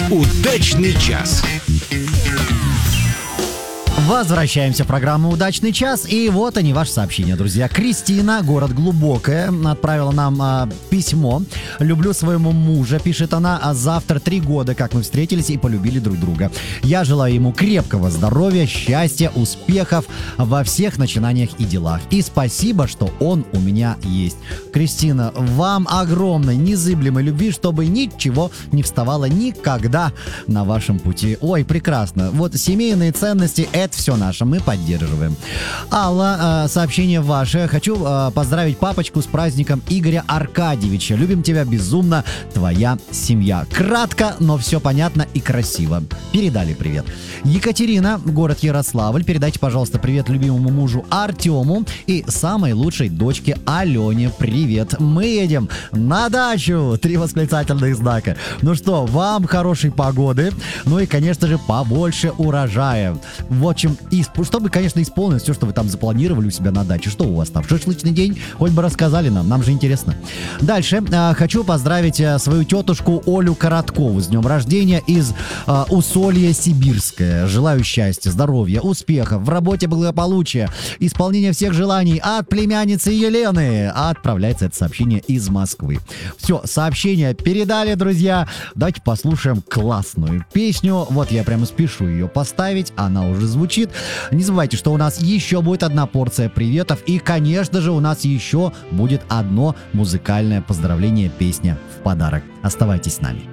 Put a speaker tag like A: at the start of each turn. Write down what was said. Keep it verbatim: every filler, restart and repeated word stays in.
A: Удачный час.
B: Возвращаемся в программу «Удачный час». И вот они, ваши сообщения, друзья. Кристина, город Глубокое, отправила нам а, письмо. «Люблю своему мужа», пишет она, «а завтра три года, как мы встретились и полюбили друг друга. Я желаю ему крепкого здоровья, счастья, успехов во всех начинаниях и делах. И спасибо, что он у меня есть». Кристина, вам огромной, незыблемой любви, чтобы ничего не вставало никогда на вашем пути. Ой, прекрасно. Вот семейные ценности — это все наше, мы поддерживаем. Алла, сообщение ваше. Хочу поздравить папочку с праздником Игоря Аркадьевича. Любим тебя безумно, твоя семья. Кратко, но все понятно и красиво. Передали привет. Екатерина, город Ярославль. Передайте, пожалуйста, привет любимому мужу Артему и самой лучшей дочке Алене. Привет. Мы едем на дачу. Три восклицательных знака. Ну что, вам хорошей погоды. Ну и, конечно же, побольше урожая. В общем, исп... чтобы, конечно, исполнить все, что вы там запланировали у себя на даче. Что у вас там? Шашлычный день? Хоть бы рассказали нам, нам же интересно. Дальше. Э, хочу поздравить э, свою тетушку Олю Короткову с днем рождения из э, Усолья Сибирское. Желаю счастья, здоровья, успехов, в работе благополучия, исполнения всех желаний от племянницы Елены. Отправляется это сообщение из Москвы. Все, сообщение передали, друзья. Давайте послушаем классную песню. Вот я прямо спешу ее поставить. Она уже звучит. Не забывайте, что у нас еще будет одна порция приветов. И, конечно же, у нас еще будет одно музыкальное поздравление, песня в подарок. Оставайтесь с нами.